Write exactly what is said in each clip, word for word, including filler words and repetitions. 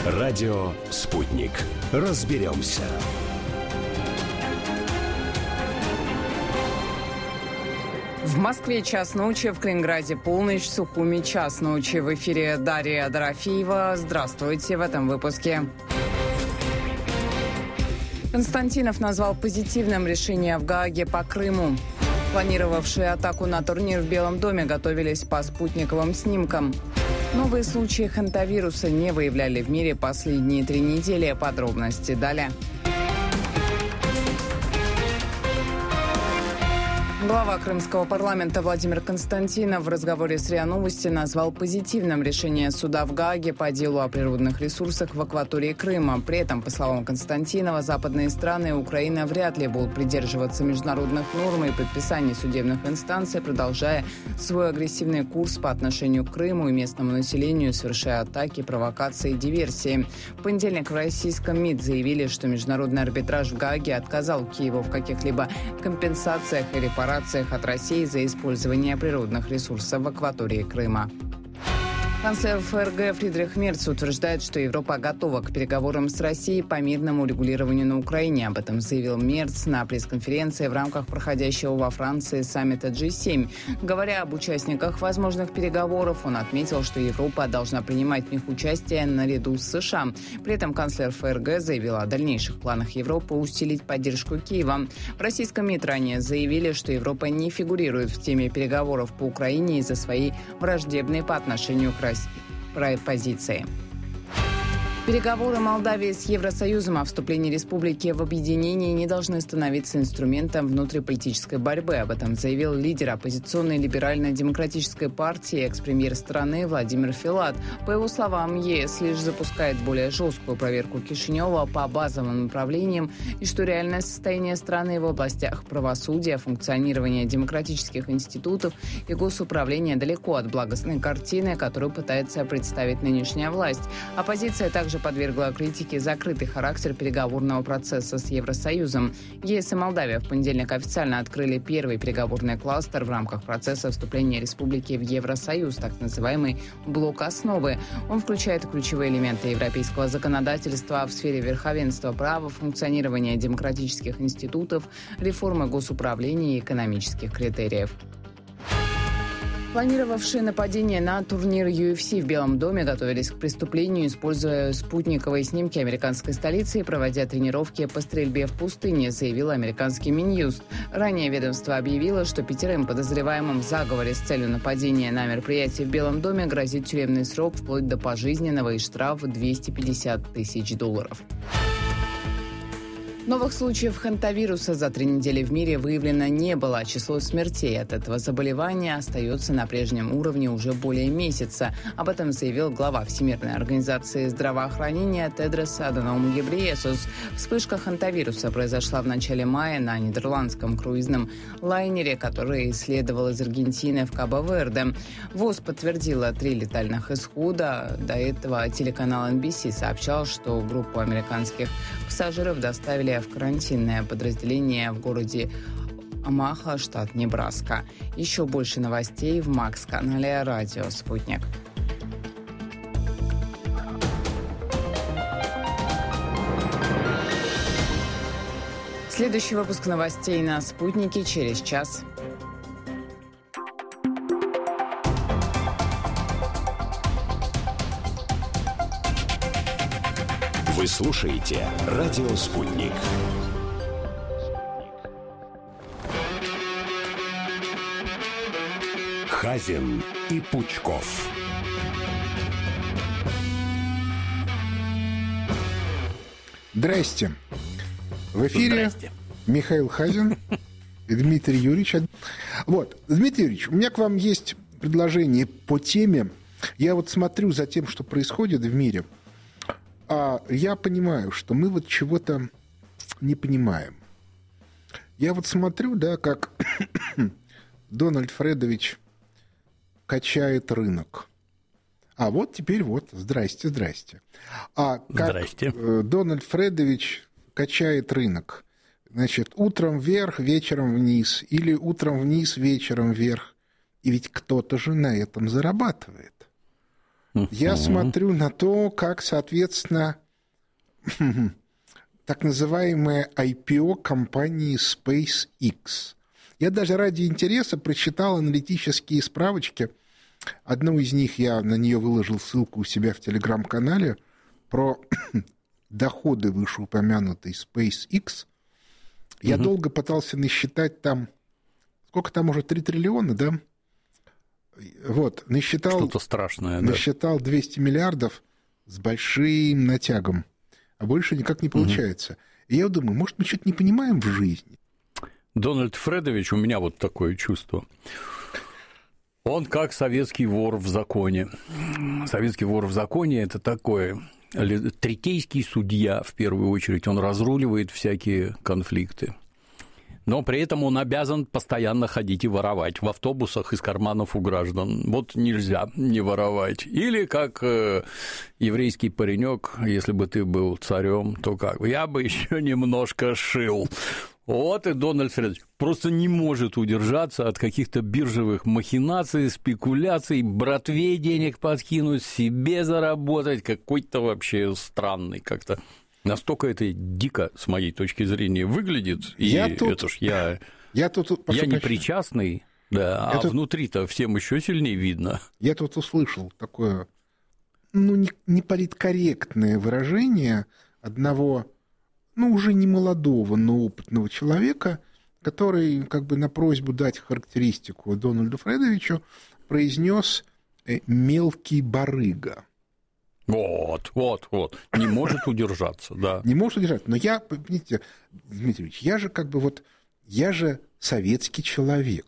Радио «Спутник». Разберемся. В Москве час ночи, в Калининграде полночь, в Сухуми час ночи. В эфире Дарья Дорофеева. Здравствуйте в этом выпуске. Константинов назвал позитивным решение в Гааге по Крыму. Планировавшие атаку на турнир в Белом доме готовились по спутниковым снимкам. Новые случаи хентавируса не выявляли в мире последние три недели. Подробности далее. Глава крымского парламента Владимир Константинов в разговоре с РИА Новости назвал позитивным решение суда в Гааге по делу о природных ресурсах в акватории Крыма. При этом, по словам Константинова, западные страны и Украина вряд ли будут придерживаться международных норм и предписаний судебных инстанций, продолжая свой агрессивный курс по отношению к Крыму и местному населению, совершая атаки, провокации и диверсии. В понедельник в российском МИД заявили, что международный арбитраж в Гааге отказал Киеву в каких-либо компенсациях и репарациях от России за использование природных ресурсов в акватории Крыма. Канцлер ФРГ Фридрих Мерц утверждает, что Европа готова к переговорам с Россией по мирному урегулированию на Украине. Об этом заявил Мерц на пресс-конференции в рамках проходящего во Франции саммита джи семь. Говоря об участниках возможных переговоров, он отметил, что Европа должна принимать в них участие наряду с США. При этом канцлер ФРГ заявил о дальнейших планах Европы усилить поддержку Киева. В российском МИД ранее заявили, что Европа не фигурирует в теме переговоров по Украине из-за своей враждебной по отношению к России позиции. Переговоры Молдавии с Евросоюзом о вступлении республики в объединение не должны становиться инструментом внутриполитической борьбы. Об этом заявил лидер оппозиционной либерально-демократической партии, экс-премьер страны Владимир Филат. По его словам, ЕС лишь запускает более жесткую проверку Кишинева по базовым направлениям и что реальное состояние страны в областях правосудия, функционирования демократических институтов и госуправления далеко от благостной картины, которую пытается представить нынешняя власть. Оппозиция также подвергла критике закрытый характер переговорного процесса с Евросоюзом. ЕС и Молдавия в понедельник официально открыли первый переговорный кластер в рамках процесса вступления республики в Евросоюз, так называемый «блок основы». Он включает ключевые элементы европейского законодательства в сфере верховенства права, функционирования демократических институтов, реформы госуправления и экономических критериев. Планировавшие нападение на турнир ю эф си в Белом доме готовились к преступлению, используя спутниковые снимки американской столицы и проводя тренировки по стрельбе в пустыне, заявил американский Минюст. Ранее ведомство объявило, что пятерым подозреваемым в заговоре с целью нападения на мероприятие в Белом доме грозит тюремный срок вплоть до пожизненного и штраф в двести пятьдесят тысяч долларов. Новых случаев хентавируса за три недели в мире выявлено не было. Число смертей от этого заболевания остается на прежнем уровне уже более месяца. Об этом заявил глава Всемирной организации здравоохранения Тедрос Аданом Гебрейесус. Вспышка хентавируса произошла в начале мая на нидерландском круизном лайнере, который следовал из Аргентины в Кабо-Верде. ВОЗ подтвердила три летальных исхода. До этого телеканал эн би си сообщал, что группу американских пассажиров доставили в карантинное подразделение в городе Омаха, штат Небраска. Еще больше новостей в Макс-канале «Радио Спутник». Следующий выпуск новостей на «Спутнике» через час. Вы слушаете «Радио Спутник». Хазин и Пучков. Здрасте. В эфире Здрасте. Михаил Хазин и Дмитрий Юрьевич. Вот, Дмитрий Юрьевич, у меня к вам есть предложение по теме. Я вот смотрю за тем, что происходит в мире. А я понимаю, что мы вот чего-то не понимаем. Я вот смотрю, да, как Дональд Фредович качает рынок. А вот теперь вот, здрасте, здрасте. А как Здрасте. Дональд Фредович качает рынок? Значит, утром вверх, вечером вниз. Или утром вниз, вечером вверх. И ведь кто-то же на этом зарабатывает. я смотрю на то, как, соответственно, так называемая ай пи о компании SpaceX. Я даже ради интереса прочитал аналитические справочки. Одну из них я на нее выложил ссылку у себя в телеграм-канале про доходы вышеупомянутой SpaceX. Я угу. долго пытался насчитать там, сколько там уже, три триллиона, да? Вот, насчитал... Что-то страшное, да. Насчитал двести миллиардов с большим натягом, а больше никак не получается. Угу. И я думаю, может, мы что-то не понимаем в жизни? Дональд Фредович, у меня вот такое чувство. Он как советский вор в законе. Советский вор в законе – это такое... Третейский судья, в первую очередь, он разруливает всякие конфликты. Но при этом он обязан постоянно ходить и воровать в автобусах из карманов у граждан. Вот нельзя не воровать. Или как э, еврейский паренек, если бы ты был царем, то как? Я бы еще немножко шил. Вот и Дональд Фредович просто не может удержаться от каких-то биржевых махинаций, спекуляций, братве денег подкинуть, себе заработать, какой-то вообще странный как-то. Настолько это дико, с моей точки зрения, выглядит. И я тут, это ж я, я, тут, я не причастный, да, я а тут, внутри-то всем еще сильнее видно. Я тут услышал такое, ну, не, не политкорректное выражение одного... ну, уже не молодого, но опытного человека, который как бы на просьбу дать характеристику Дональду Фредовичу произнес «мелкий барыга». Вот, вот, вот. Не может удержаться, да. Не может удержаться. Но я, понимаете, Дмитрий Ильич, я же как бы вот, я же советский человек.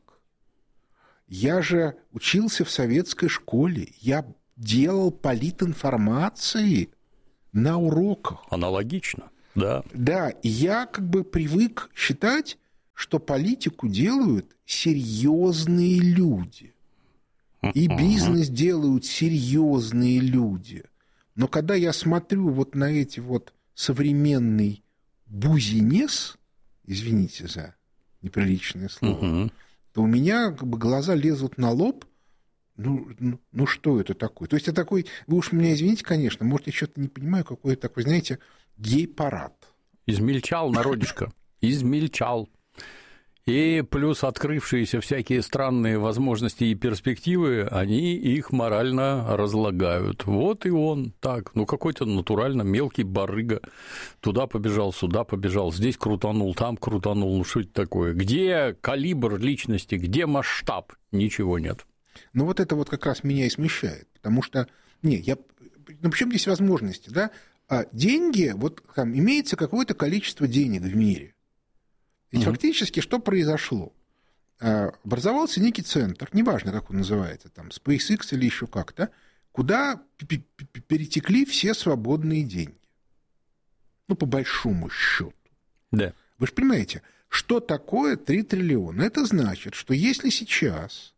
Я же учился в советской школе. Я делал политинформации на уроках. Аналогично. Да. Да, и я как бы привык считать, что политику делают серьезные люди. И бизнес делают серьезные люди. Но когда я смотрю вот на эти вот современный бузинес, извините за неприличное слово, uh-huh. то у меня как бы глаза лезут на лоб. Ну, ну, ну, что это такое? То есть, это такой, вы уж меня извините, конечно, может, я что-то не понимаю, какой такой, знаете, гей-парад. Измельчал народишко, измельчал. И плюс открывшиеся всякие странные возможности и перспективы, они их морально разлагают. Вот и он так, ну какой-то натурально мелкий барыга. Туда побежал, сюда побежал, здесь крутанул, там крутанул. Ну что это такое? Где калибр личности, где масштаб? Ничего нет. Ну вот это вот как раз меня и смущает, потому что, не, я, ну почему здесь возможности, да? А деньги, вот там имеется какое-то количество денег в мире. Ведь угу. фактически что произошло? Образовался некий центр, неважно, как он называется, там, SpaceX или еще как-то, куда перетекли все свободные деньги. Ну, по большому счету. Да. Вы же понимаете, что такое три триллиона? Это значит, что если сейчас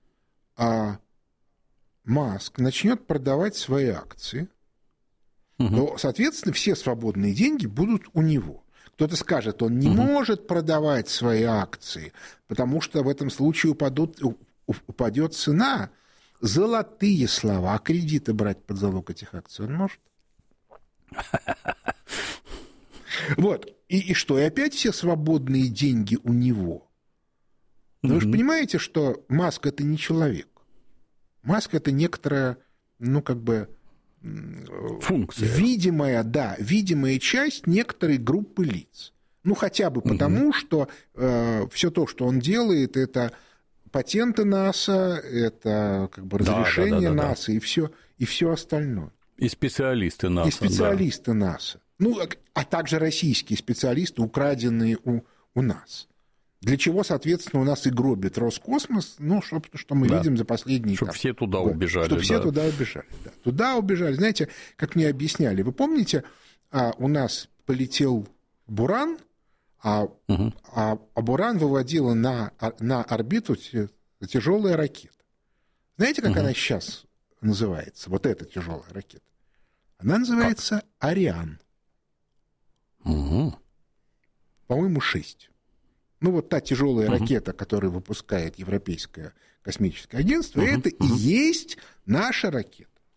а, Маск начнет продавать свои акции, угу. то, соответственно, все свободные деньги будут у него. Кто-то скажет, он не угу. может продавать свои акции, потому что в этом случае упадут, упадет цена. Золотые слова. А кредиты брать под залог этих акций он может? Вот. И, и что? И опять все свободные деньги у него. Но вы же понимаете, что Маск – это не человек. Маск – это некоторая, ну, как бы... функция. Видимая, да, видимая часть некоторой группы лиц. Ну, хотя бы потому, угу. что э, все то, что он делает, это патенты НАСА, это как бы разрешение да, да, да, НАСА да. и все, и все остальное. И специалисты НАСА. И специалисты да. НАСА. Ну, а также российские специалисты, украденные у, у нас. Для чего, соответственно, у нас и гробит Роскосмос, ну, что, что мы да. видим за последние... Чтобы все туда год. убежали. Чтобы да. все туда убежали, да. Туда убежали. Знаете, как мне объясняли, вы помните, а, у нас полетел Буран, а, угу. а, а Буран выводила на, на орбиту тяжелая ракета. Знаете, как угу. она сейчас называется, вот эта тяжелая ракета? Она называется как? Ариан. Угу. По-моему, шесть. Ну, вот та тяжелая uh-huh. ракета, которую выпускает Европейское космическое агентство, uh-huh. это uh-huh. и есть наша ракета.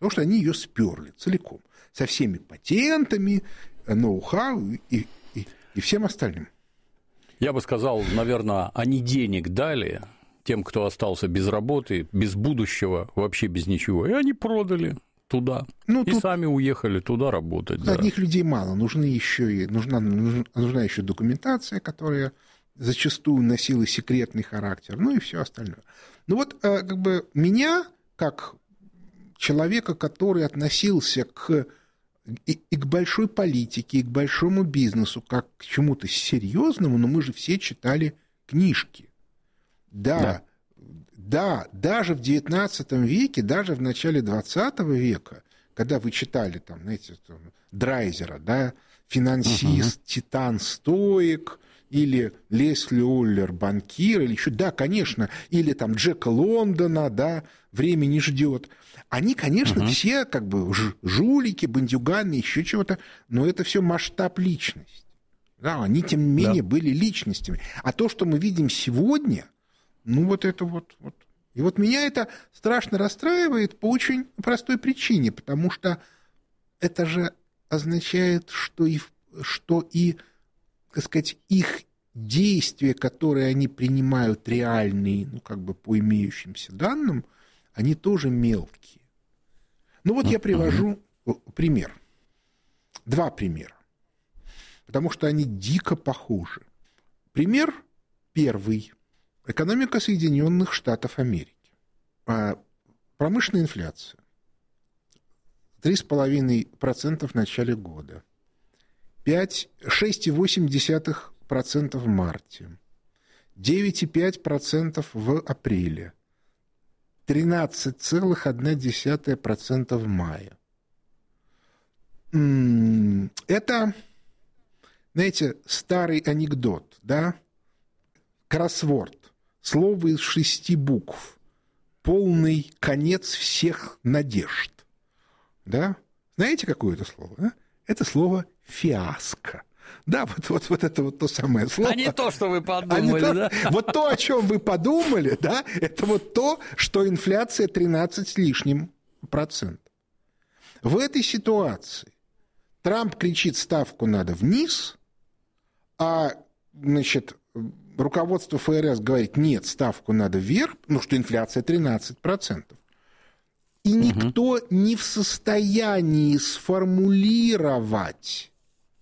Потому что они ее сперли целиком. Со всеми патентами, ноу-хау и, и, и всем остальным. Я бы сказал, наверное, они денег дали тем, кто остался без работы, без будущего, вообще без ничего, и они продали туда. Ну, и тут сами уехали туда работать. Да. Одних людей мало, нужны еще и, нужна, нужна еще документация, которая зачастую носила секретный характер, ну и все остальное. Ну вот как бы меня, как человека, который относился к, и, и к большой политике, и к большому бизнесу, как к чему-то серьезному, но мы же все читали книжки. Да, да, да, даже в девятнадцатом веке, даже в начале двадцатого века, когда вы читали там, знаете, там, Драйзера, да, финансист, uh-huh. титан, стоик, или Лесли Оллер, банкир, или еще, да, конечно, или там Джека Лондона, да, время не ждет. Они, конечно, uh-huh. все как бы жулики, бандюганы, еще чего-то, но это все масштаб личности. Да, они, тем не менее, да. были личностями. А то, что мы видим сегодня, ну вот это вот, вот. И вот меня это страшно расстраивает по очень простой причине, потому что это же означает, что и, что и так сказать, их действия, которые они принимают реальные, ну, как бы по имеющимся данным, они тоже мелкие. Ну, вот я привожу пример. Два примера. Потому что они дико похожи. Пример первый. Экономика Соединенных Штатов Америки. Промышленная инфляция. три целых пять десятых процента в начале года. шесть целых восемь десятых процента в марте, девять целых пять десятых процента в апреле, тринадцать целых одна десятая процента в мае. Это, знаете, старый анекдот, да? Кроссворд. Слово из шести букв. Полный конец всех надежд. Да? Знаете, какое это слово? Да? Это слово «фиаско». Да, вот, вот, вот это вот то самое слово. А не то, что вы подумали, а да? То, вот то, о чем вы подумали, да, это вот то, что инфляция тринадцать с лишним процентов. В этой ситуации Трамп кричит, ставку надо вниз, а, значит, руководство ФРС говорит, нет, ставку надо вверх, ну что инфляция тринадцать процентов. И никто угу. не в состоянии сформулировать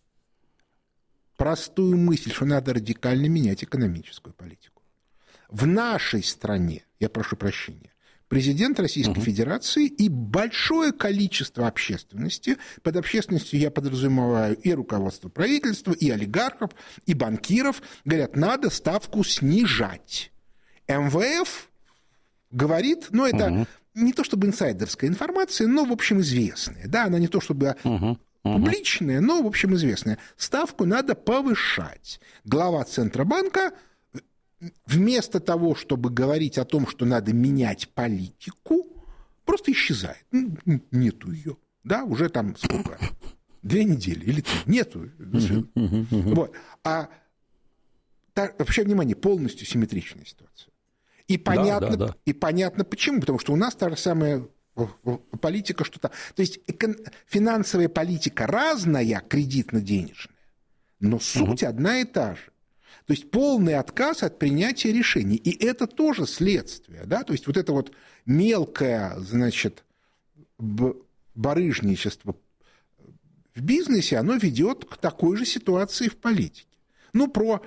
простую мысль, что надо радикально менять экономическую политику. В нашей стране, я прошу прощения, президент Российской угу. Федерации и большое количество общественности, под общественностью я подразумеваю и руководство правительства, и олигархов, и банкиров, говорят, надо ставку снижать. эм вэ эф говорит, ну это... Угу. не то чтобы инсайдерская информация, но, в общем, известная. Да, она не то чтобы uh-huh, uh-huh. публичная, но, в общем, известная. Ставку надо повышать. Глава Центробанка вместо того, чтобы говорить о том, что надо менять политику, просто исчезает. Нету ее. Да, уже там сколько? Две недели или три. Нету. Uh-huh, uh-huh, uh-huh. Вот. А так, вообще, внимание, полностью симметричная ситуация. И понятно, да, да, да. и понятно почему, потому что у нас та же самая политика, что-то... То есть финансовая политика разная, кредитно-денежная, но суть угу. одна и та же. То есть полный отказ от принятия решений. И это тоже следствие. Да? То есть вот это вот мелкое, значит, барыжничество в бизнесе, оно ведет к такой же ситуации в политике. Ну, про...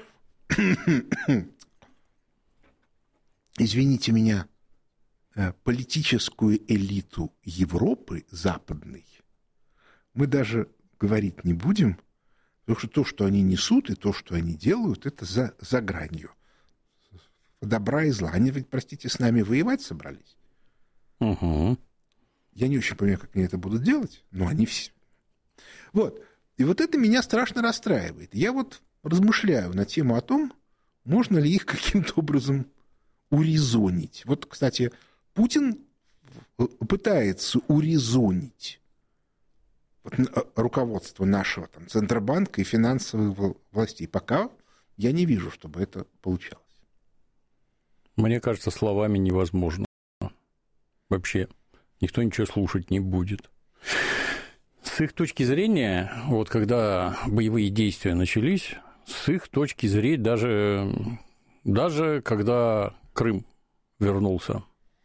извините меня, политическую элиту Европы западной мы даже говорить не будем, потому что то, что они несут, и то, что они делают, это за, за гранью добра и зла. Они ведь, простите, с нами воевать собрались. Угу. Я не очень понимаю, как они это будут делать, но они все... Вот. И вот это меня страшно расстраивает. Я вот размышляю на тему о том, можно ли их каким-то образом урезонить. Вот, кстати, Путин пытается урезонить руководство нашего там, Центробанка и финансовых властей. Пока я не вижу, чтобы это получалось. Мне кажется, словами невозможно. Вообще. никто ничего слушать не будет. С их точки зрения, вот когда боевые действия начались, с их точки зрения, даже, даже когда Крым вернулся,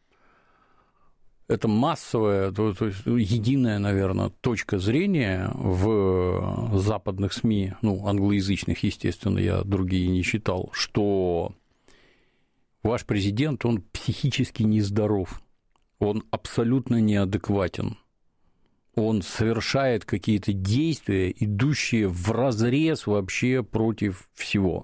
это массовая, то, то есть единая, наверное, точка зрения в западных СМИ, ну, англоязычных, естественно, я другие не читал, что ваш президент, он психически нездоров, он абсолютно неадекватен. Он совершает какие-то действия, идущие вразрез вообще против всего.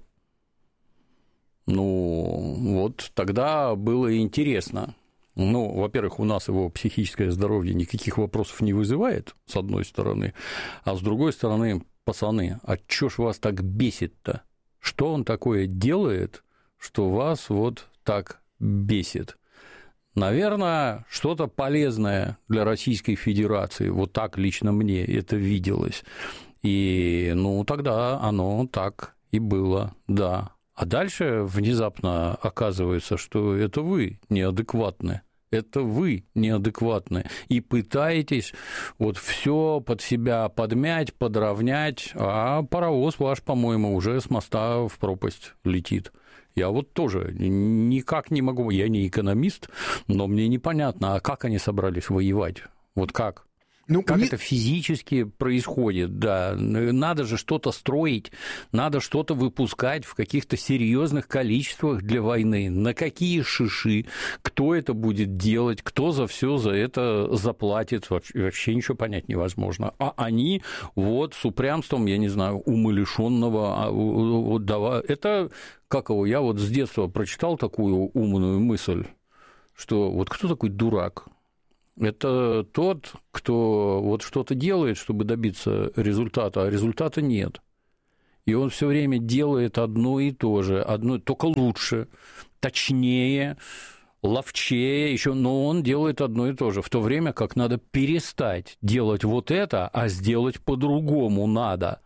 Ну, вот тогда было интересно. Ну, во-первых, у нас его психическое здоровье никаких вопросов не вызывает, с одной стороны, а с другой стороны, пацаны, а чё ж вас так бесит-то? Что он такое делает, что вас вот так бесит? Наверное, что-то полезное для Российской Федерации, вот так лично мне это виделось. И, ну, тогда оно так и было, да. А дальше внезапно оказывается, что это вы неадекватны. Это вы неадекватны и пытаетесь вот все под себя подмять, подровнять, а паровоз ваш, по-моему, уже с моста в пропасть летит. Я вот тоже никак не могу, я не экономист, но мне непонятно, а как они собрались воевать? Вот как? Ну, как мне... это физически происходит, да. Надо же что-то строить, надо что-то выпускать в каких-то серьезных количествах для войны. На какие шиши, кто это будет делать, кто за все за это заплатит, вообще ничего понять невозможно. А они вот с упрямством, я не знаю, умалишенного, это, как его, я вот с детства прочитал такую умную мысль, что вот кто такой дурак? Это тот, кто вот что-то делает, чтобы добиться результата, а результата нет. И он все время делает одно и то же, одно, только лучше, точнее, ловчее, еще, но он делает одно и то же, в то время как надо перестать делать вот это, а сделать по-другому надо.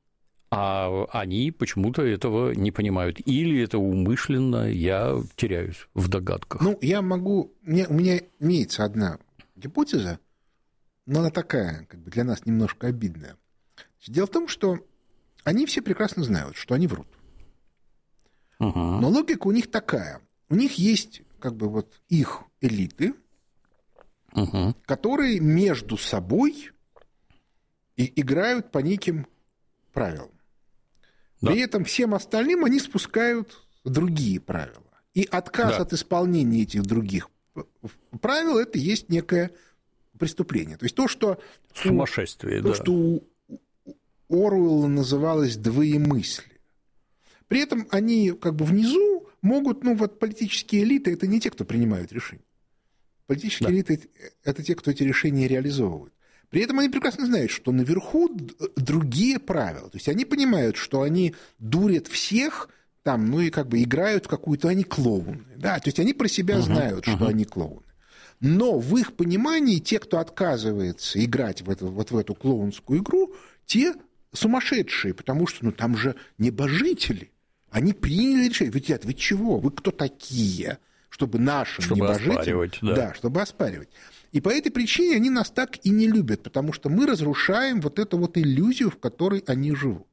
А они почему-то этого не понимают. Или это умышленно, я теряюсь в догадках. Ну, я могу... У меня, у меня имеется одна гипотеза, но она такая, как бы для нас немножко обидная. Дело в том, что они все прекрасно знают, что они врут. Угу. Но логика у них такая. У них есть как бы вот их элиты, угу. которые между собой и играют по неким правилам. Да. При этом всем остальным они спускают другие правила. И отказ да. от исполнения этих других правил – это есть некое преступление. То есть то, что сумасшествие, у, да. то, что у Оруэлла называлось двоемыслие. При этом они как бы внизу могут, ну вот политические элиты – это не те, кто принимают решения. Политические да. элиты – это те, кто эти решения реализовывают. При этом они прекрасно знают, что наверху другие правила. То есть они понимают, что они дурят всех, там, ну и как бы играют в какую-то, они клоуны. Да? То есть они про себя uh-huh, знают, uh-huh. что они клоуны. Но в их понимании те, кто отказывается играть в эту, вот в эту клоунскую игру, те сумасшедшие, потому что ну, там же небожители. Они приняли решение. Вы, ребят, вы чего? Вы кто такие, чтобы нашим чтобы небожителям... Да. да, чтобы оспаривать. И по этой причине они нас так и не любят, потому что мы разрушаем вот эту вот иллюзию, в которой они живут.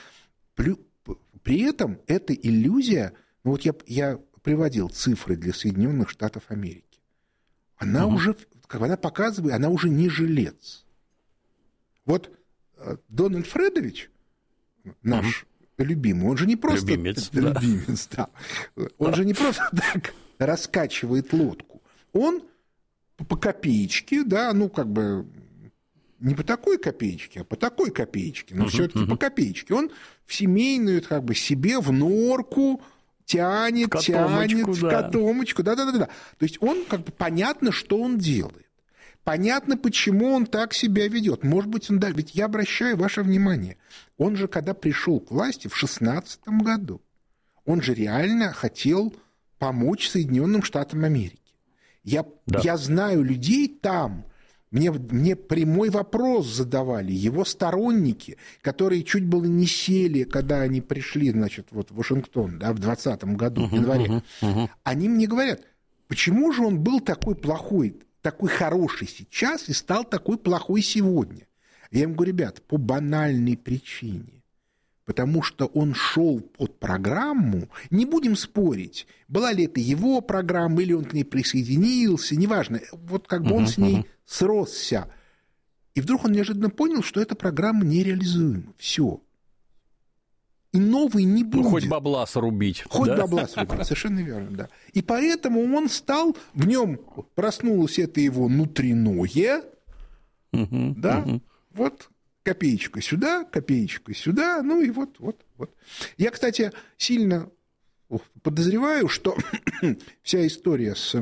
При этом эта иллюзия, ну вот я, я приводил цифры для Соединенных Штатов Америки, она угу. уже, как она показывает, она уже не жилец. Вот Дональд Фредович, наш угу. любимый, он же не просто... Любимец, да. Любимец, да. Он да. же не просто так раскачивает лодку. Он по копеечке, да, ну как бы... Не по такой копеечке, а по такой копеечке, но uh-huh, все-таки uh-huh. по копеечке. Он в семейную, как бы, себе в норку тянет, в тянет, да. в котомочку. Да-да-да. То есть он, как бы, понятно, что он делает. Понятно, почему он так себя ведет. Может быть, он да. Ведь я обращаю ваше внимание. Он же, когда пришел к власти в шестнадцатом году, он же реально хотел помочь Соединенным Штатам Америки. Я, да. я знаю людей там. Мне, мне прямой вопрос задавали его сторонники, которые чуть было не сели, когда они пришли, значит, вот в Вашингтон, да, в двадцатом году, uh-huh, в январе. Uh-huh, uh-huh. Они мне говорят, почему же он был такой плохой такой хороший сейчас и стал такой плохой сегодня? Я им говорю, ребят, по банальной причине. Потому что он шел под программу, не будем спорить, была ли это его программа, или он к ней присоединился, неважно, вот как бы uh-huh, он с ней uh-huh. сросся. И вдруг он неожиданно понял, что эта программа нереализуема. Все. И новый не будет. Ну, хоть бабла срубить. Хоть да? бабла срубить, совершенно верно, да. И поэтому он стал, в нем проснулось это его внутреннее, uh-huh, да, uh-huh. вот... Копеечка сюда, копеечка сюда, ну и вот, вот, вот. Я, кстати, сильно подозреваю, что вся история с,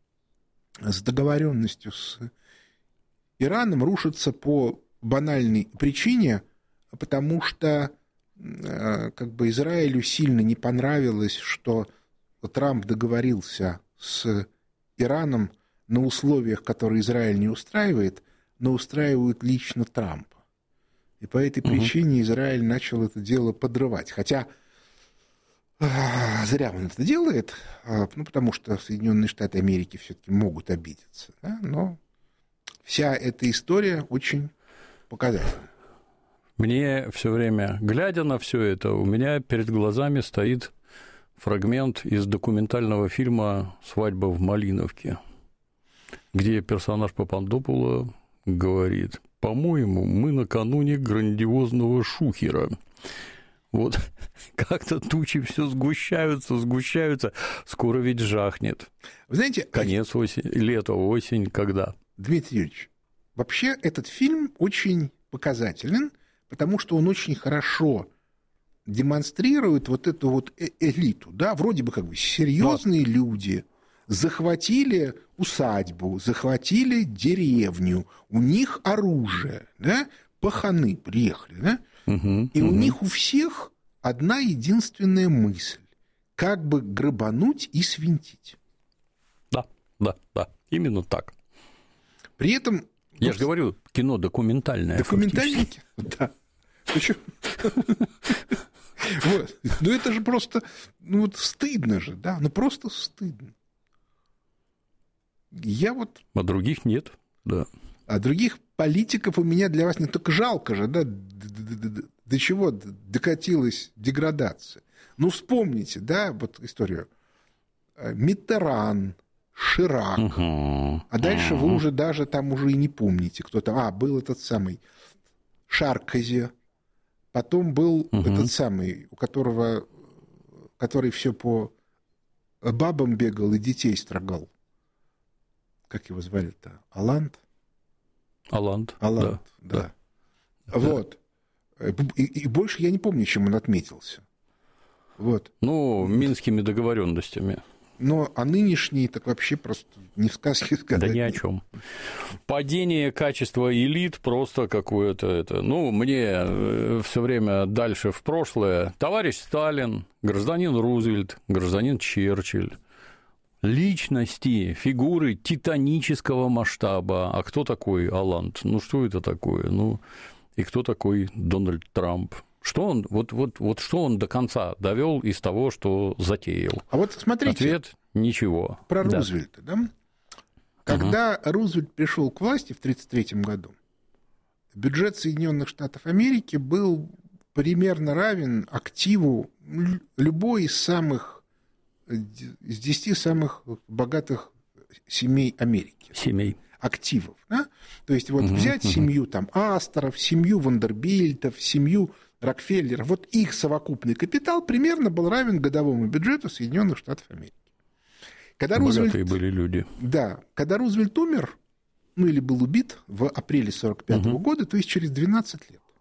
с договоренностью с Ираном рушится по банальной причине, потому что как бы Израилю сильно не понравилось, что Трамп договорился с Ираном на условиях, которые Израиль не устраивает, но устраивают лично Трампа. И по этой причине угу. Израиль начал это дело подрывать. Хотя э, зря он это делает, э, ну, потому что Соединенные Штаты Америки все-таки могут обидеться. Да? Но вся эта история очень показательна. Мне все время, глядя на все это, у меня перед глазами стоит фрагмент из документального фильма «Свадьба в Малиновке», где персонаж Папандопула говорит: по-моему, мы накануне грандиозного шухера. Вот как-то тучи все сгущаются, сгущаются. Скоро ведь жахнет. Вы знаете, конец осени, лето, осень, когда? Дмитрий Юрьевич, вообще этот фильм очень показателен, потому что он очень хорошо демонстрирует вот эту вот элиту. Да? Вроде бы как бы серьезные да. люди захватили усадьбу, захватили деревню, у них оружие, да? Паханы приехали, да? Угу, и угу. у них у всех одна единственная мысль: как бы грабануть и свинтить. Да, да, да, именно так. При этом... Я же говорю, кино документальное. Документальное кино, да. Ну это же просто, ну вот стыдно же, да, ну просто стыдно. Я вот... А других нет, да. А других политиков у меня для вас не только жалко же, да, до, до чего докатилась деградация. Ну, вспомните, да, вот историю. Миттеран, Ширак, угу. а дальше угу. вы уже даже там уже и не помните, кто там. А, был этот самый Шаркози, потом был угу. этот самый, у которого, который все по бабам бегал и детей строгал. Как его звали-то? Оланд? Оланд. Оланд, да. да. да. Вот. И, и больше я не помню, чем он отметился. Вот. Ну, минскими договоренностями. Но а нынешний так вообще просто не в сказке сказать. Да ни о чем. Падение качества элит просто какое-то это. Ну, мне все время дальше в прошлое. Товарищ Сталин, гражданин Рузвельт, гражданин Черчилль. Личности, фигуры титанического масштаба. А кто такой Оланд? Ну, что это такое? Ну, и кто такой Дональд Трамп? Что он, вот, вот, вот что он до конца довел из того, что затеял? А вот смотрите. Ответ – ничего. Про да. Рузвельта, да? Когда угу. Рузвельт пришел к власти в тысяча девятьсот тридцать третьем году, бюджет Соединенных Штатов Америки был примерно равен активу любой из самых из десяти самых богатых семей Америки. Семей. Активов. Да? То есть вот угу, взять угу. семью там, Асторов, семью Вандербильтов, семью Рокфеллеров, вот их совокупный капитал примерно был равен годовому бюджету Соединенных Штатов Америки. Когда Богатые Рузвельт, были люди. Да. Когда Рузвельт умер, ну или был убит в апреле сорок пятого угу. года, то есть через двенадцать лет,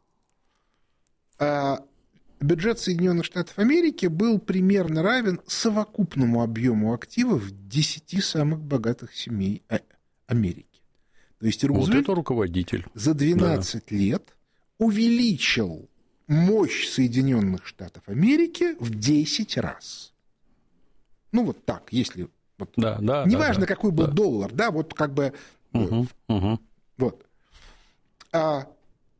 а бюджет Соединенных Штатов Америки был примерно равен совокупному объему активов десяти самых богатых семей Америки. То есть Рузвельт вот это руководитель. За двенадцать да. лет увеличил мощь Соединенных Штатов Америки в десять раз. Ну вот так, если... Вот, да, да, неважно, да, какой был да. доллар, да, вот как бы... Угу, угу. Вот. А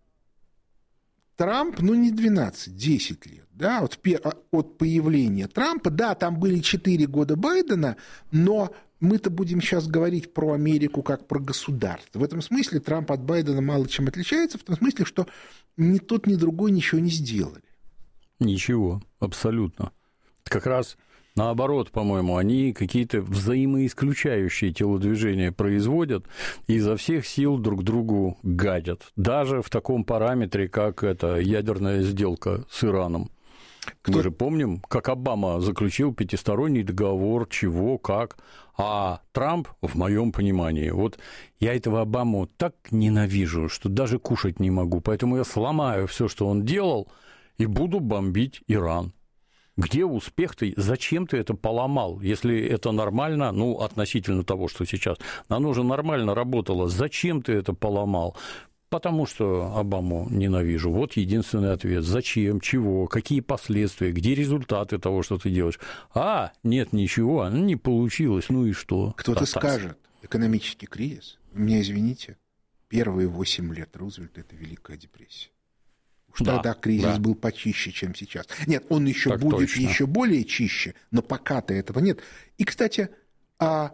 Трамп, ну, не двенадцать, десять лет, да, от, от появления Трампа, да, там были четыре года Байдена, но мы-то будем сейчас говорить про Америку как про государство. В этом смысле Трамп от Байдена мало чем отличается, в том смысле, что ни тот, ни другой ничего не сделали. Ничего, абсолютно. Как раз наоборот, по-моему, они какие-то взаимоисключающие телодвижения производят и изо всех сил друг другу гадят. Даже в таком параметре, как эта ядерная сделка с Ираном. Кто... Мы же помним, как Обама заключил пятисторонний договор, чего, как. А Трамп, в моем понимании, вот я этого Обаму так ненавижу, что даже кушать не могу. Поэтому я сломаю все, что он делал, и буду бомбить Иран. Где успех-то? Зачем ты это поломал? Если это нормально, ну, относительно того, что сейчас, оно же нормально работало. Зачем ты это поломал? Потому что Обаму ненавижу. Вот единственный ответ. Зачем? Чего? Какие последствия? Где результаты того, что ты делаешь? А, нет, ничего, не получилось. Ну и что? Кто-то скажет, экономический кризис. Меня извините, первые восемь лет Рузвельта – это Великая депрессия. Уж да, тогда кризис да. был почище, чем сейчас. Нет, он еще так будет точно. Еще более чище, но пока-то этого нет. И, кстати, а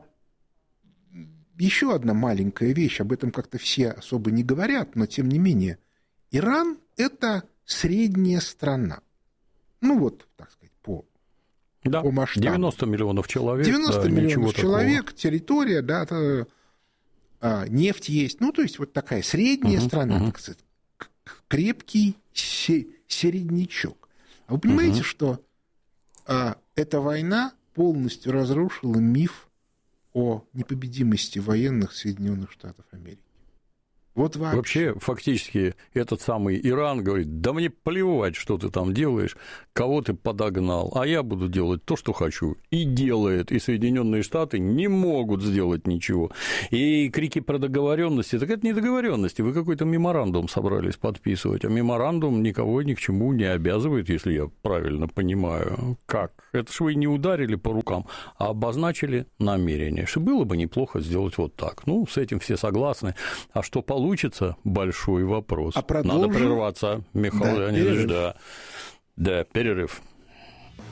еще одна маленькая вещь, об этом как-то все особо не говорят, но тем не менее, Иран – это средняя страна. Ну вот, так сказать, по, да, по масштабу. девяносто миллионов человек. девяносто да, миллионов человек, такого. Территория, да, это, а, нефть есть. Ну, то есть вот такая средняя угу, страна, угу. так сказать, крепкий середнячок. А вы понимаете, угу. что а, эта война полностью разрушила миф о непобедимости военных Соединенных Штатов Америки. Вот вообще. вообще, фактически, этот самый Иран говорит, да мне плевать, что ты там делаешь, кого ты подогнал, а я буду делать то, что хочу. И делает. И Соединенные Штаты не могут сделать ничего. И крики про договоренности, так это не договоренности, вы какой-то меморандум собрались подписывать, а меморандум никого ни к чему не обязывает, если я правильно понимаю. Как? Это ж вы не ударили по рукам, а обозначили намерение, что было бы неплохо сделать вот так. Ну, с этим все согласны. А что получится? Получится большой вопрос. А продолжим? Надо прерваться, Михаил да, Леонидович, перерыв. да. Да, перерыв.